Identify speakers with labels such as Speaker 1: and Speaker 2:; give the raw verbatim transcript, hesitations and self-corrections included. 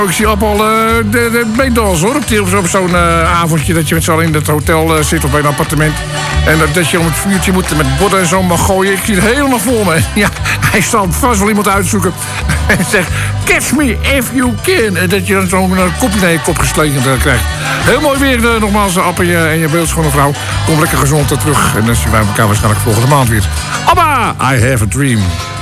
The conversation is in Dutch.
Speaker 1: Ik zie op al uh, de, de meedols hoor. Op, op zo'n uh, avondje dat je met z'n allen in het hotel uh, zit of bij een appartement. En dat, dat je om het vuurtje moet met borden en zo mag gooien. Ik zie het helemaal voor me. Ja, hij zal vast wel iemand uitzoeken. En zegt, catch me if you can. En dat je dan zo'n uh, kopje naar je kop geslegen uh, krijgt. Heel mooi weer uh, nogmaals, App en je, en je beeldschone vrouw. Kom lekker gezond uh, terug. En dan zien wij elkaar waarschijnlijk volgende maand weer. Abba, I have a dream.